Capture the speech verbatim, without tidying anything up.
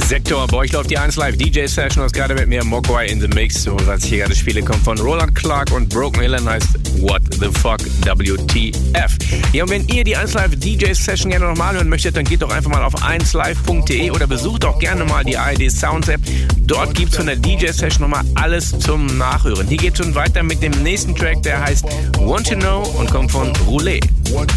Sektor, bei euch läuft die eins Live D J Session, das gerade mit mir Mogwai in the Mix. Und was ich hier gerade spiele, kommt von Roland Clark und Broken Hill, heißt What the Fuck, W T F. Ja, und wenn ihr die eins Live D J Session gerne nochmal hören möchtet, dann geht doch einfach mal auf eins live punkt de oder besucht auch gerne mal die A R D Sounds App. Dort gibt's von der D J Session nochmal alles zum Nachhören. Hier geht's schon weiter mit dem nächsten Track, der heißt Want to Know und kommt von Roulette.